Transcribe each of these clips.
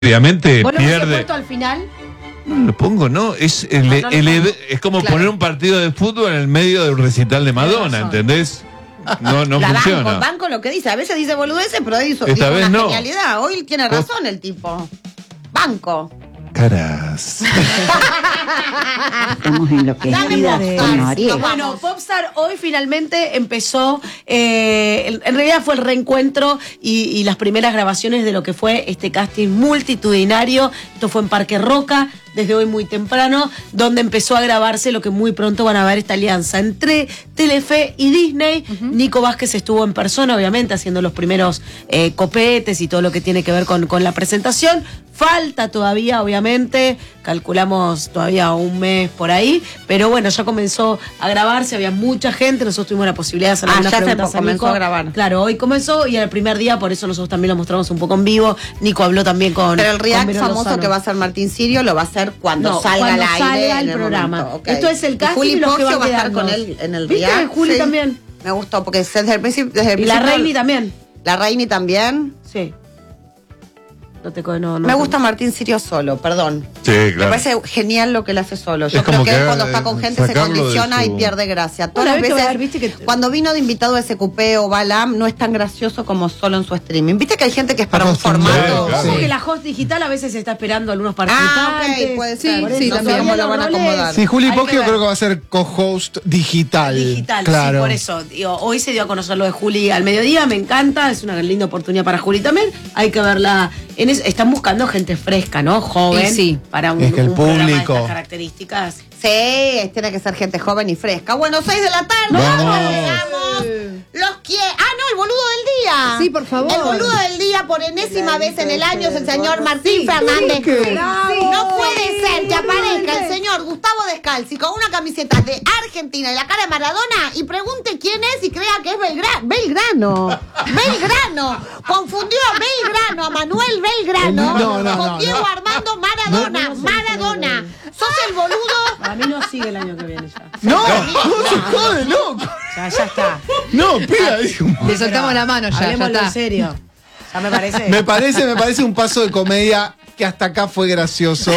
Obviamente ¿Vos lo pierde. hubiese puesto al final? No lo pongo, ¿no? Es, es como Claro. poner un partido de fútbol en el medio de un recital de Madonna, razón. ¿entendés? No La funciona. banco lo que dice. A veces dice boludeces, pero dice Esta vez una no. genialidad. Hoy tiene razón el tipo. Banco. Caras. Estamos enloquecidas Dame con Popstars. Ariel. Bueno, Popstar hoy finalmente empezó, en realidad fue el reencuentro y las primeras grabaciones de lo que fue este casting multitudinario. Esto fue en Parque Roca, desde hoy muy temprano, donde empezó a grabarse lo que muy pronto van a ver esta alianza entre Telefe y Disney. Nico Vázquez estuvo en persona, obviamente, haciendo los primeros copetes y todo lo que tiene que ver con la presentación. Falta todavía, obviamente, calculamos todavía un mes por ahí, pero bueno, ya comenzó a grabarse, había mucha gente, nosotros tuvimos la posibilidad de hacer algunas ya se preguntas a comenzó Nico. a grabar. Claro, hoy comenzó y el primer día, por eso nosotros también lo mostramos un poco en vivo. Nico habló también con... Pero el react con Vero famoso Lozano. que va a hacer Martín Sirio lo va a hacer cuando No, salga cuando al aire. salga el en programa. momento, ok. Esto es el Y casting Juli y los que Poggio van va a estar quedando. con él en el ¿Viste? react. Juli también. Me gustó porque desde el principio. Y la Reini también. La Reini también. Sí. No, Me gusta Martín Sirio solo, perdón. Sí, Me claro. parece genial lo que él hace solo. Yo Es creo como que que él cuando está con gente se sacarlo de condiciona su- y pierde gracia. Todas Una las vez que veces, va a ver, viste que- cuando vino de invitado a SQP o Balam, no es tan gracioso como solo en su streaming. Viste que hay gente que es para un formato. Sí, claro. Ojo que la host digital a veces está esperando a algunos Ah, participantes. ok, puede Sí, ser. sí, no también. sé cómo lo van a acomodar. Sí, Juli Hay que Poggio ver. creo que va a ser co-host digital. Digital, claro. sí, por eso. Digo, hoy se dio a conocer lo de Juli al mediodía, me encanta, es una linda oportunidad para Juli también. Hay que verla. Están buscando gente fresca, ¿no? Joven. Y sí. Para un, Es que el un programa de público- estas características. Sí, tiene que ser gente joven y fresca. Bueno, 6 de la tarde. Vamos. Comenzamos. Los quiere. Ah, no, el boludo del día. Sí, por favor. El boludo del día por enésima vez en el año es el señor Martín Fernández. No puede ser que aparezca el señor Gustavo Descalzi con una camiseta de Argentina y la cara de Maradona y pregunte quién es y crea que es Belgrano. Belgrano. Confundió a Belgrano, a Manuel Belgrano con Diego Armando Maradona. Maradona. Sos el boludo. Para mí no sigue el año que viene ya. No, no se jode, no. Ya está. No, pida, dijo. Le soltamos la mano ya Hablemoslo está. en serio. Ya me parece. Me parece un paso de comedia que hasta acá fue gracioso.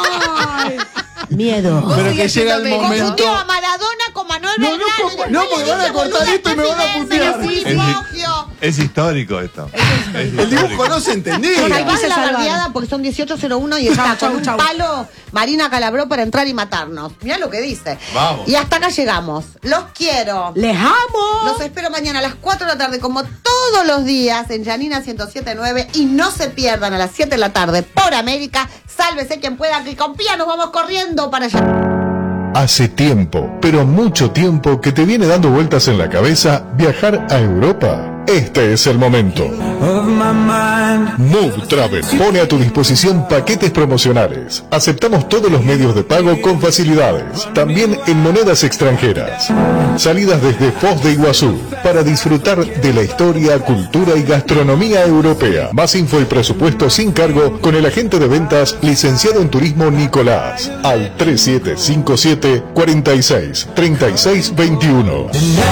Miedo. Pero que sigue llega el siendo momento. Confundió a Maradona con Manuel No, Belgrano. no, porque van a cortar esto y me van a putear. Es histórico esto. El dibujo no se entendía. Salvás se la salvaron. bardeada porque son 18:01 y está Chau, con un chau. palo Marina Calabró para entrar y matarnos. Mirá lo que dice. Vamos. Y hasta acá llegamos. Los quiero. ¡Les amo! Los espero mañana a las 4 de la tarde, como todos los días, en Janina 107.9. Y no se pierdan a las 7 de la tarde por América. Sálvese quien pueda, que con Pía nos vamos corriendo para allá. Hace tiempo, pero mucho tiempo que te viene dando vueltas en la cabeza viajar a Europa. Este es el momento. Move Travel pone a tu disposición paquetes promocionales. Aceptamos todos los medios de pago con facilidades, también en monedas extranjeras. Salidas desde Foz de Iguazú para disfrutar de la historia, cultura y gastronomía europea. Más info y presupuesto sin cargo con el agente de ventas licenciado en turismo Nicolás al 3757 46 36 21.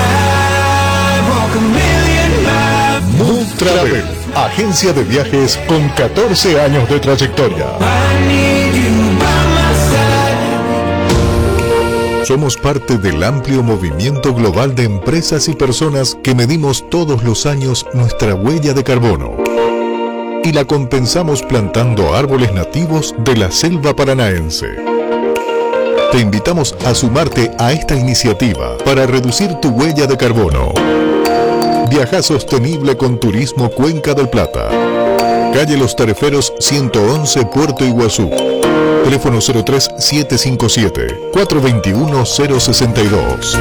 Move Travel, agencia de viajes con 14 años de trayectoria. Somos parte del amplio movimiento global de empresas y personas que medimos todos los años nuestra huella de carbono y la compensamos plantando árboles nativos de la selva paranaense. Te invitamos a sumarte a esta iniciativa para reducir tu huella de carbono. Viaja sostenible con Turismo Cuenca del Plata. Calle Los Tareferos 111 Puerto Iguazú. Teléfono 03-757-421-062.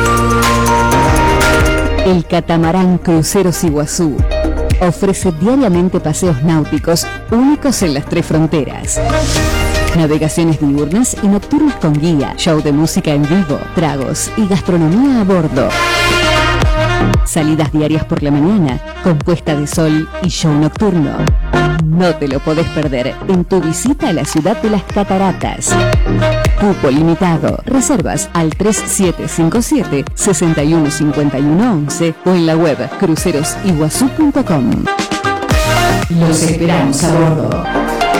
El catamarán Cruceros Iguazú ofrece diariamente paseos náuticos únicos en las 3 fronteras. Navegaciones diurnas y nocturnas con guía, show de música en vivo, tragos y gastronomía a bordo. Salidas diarias por la mañana, con puesta de sol y show nocturno. No te lo podés perder en tu visita a la ciudad de las Cataratas. Cupo limitado. Reservas al 3757-615111 o en la web crucerosiguazú.com. Los esperamos a bordo.